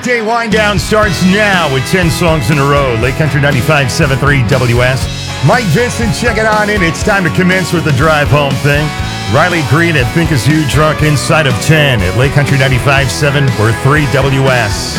Day wind down starts now with 10 songs in a row. Lake Country 95.73 WS. Mike Vincent, check it on in. It's time to commence with the drive home thing. Riley Green at Think As You, drunk inside of 10 at Lake Country 95.7 or 3 WS.